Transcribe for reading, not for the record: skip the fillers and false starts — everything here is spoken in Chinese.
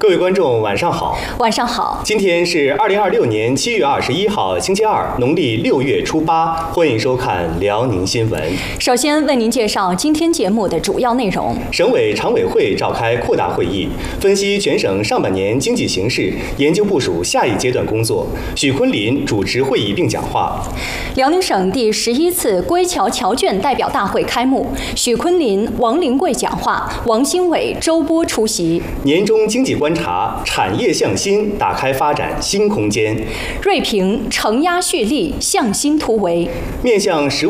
各位观众，晚上好。 晚上好。 今天是2026年7月21号，星期二，农历6月初8。欢迎收看辽宁新闻。 首先为您介绍今天节目的主要内容。 省委常委会召开扩大会议，分析全省上半年经济形势，研究部署下一阶段工作。许昆林主持会议并讲话。 辽宁省第11次归侨侨眷代表大会开幕，许昆林、王灵桂讲话，王兴伟、周波出席。 年终经济观察，产业向新，打开发展新空间。 锐评承压蓄力，向心突围。 面向实